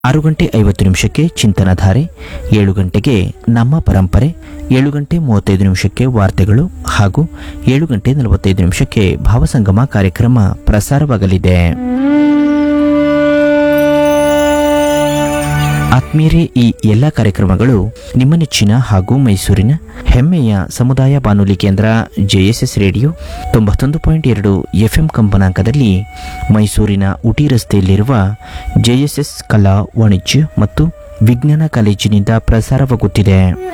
6:50 ಚಿಂತನಧಾರೆ, 7 ಗಂಟೆಗೆ ನಮ್ಮ ಪರಂಪರೆ, 7:35 ವಾರ್ತೆಗಳು ಹಾಗೂ 7:45 ಭಾವಸಂಗಮ ಕಾರ್ಯಕ್ರಮ ಪ್ರಸಾರವಾಗಲಿದೆ. ಆತ್ಮೀಯರೇ, ಈ ಎಲ್ಲ ಕಾರ್ಯಕ್ರಮಗಳು ನಿಮ್ಮ ನೆಚ್ಚಿನ ಹಾಗೂ ಮೈಸೂರಿನ ಹೆಮ್ಮೆಯ ಸಮುದಾಯ ಬಾನುಲಿ ಕೇಂದ್ರ ಜೆಎಸ್ಎಸ್ ರೇಡಿಯೋ 91.2 FM ಕಂಪನಾಂಕದಲ್ಲಿ ಮೈಸೂರಿನ ಉಟಿ ರಸ್ತೆಯಲ್ಲಿರುವ ಜೆಎಸ್ಎಸ್ ಕಲಾ ವಾಣಿಜ್ಯ ಮತ್ತು ವಿಜ್ಞಾನ ಕಾಲೇಜಿನಿಂದ ಪ್ರಸಾರವಾಗುತ್ತಿದೆ.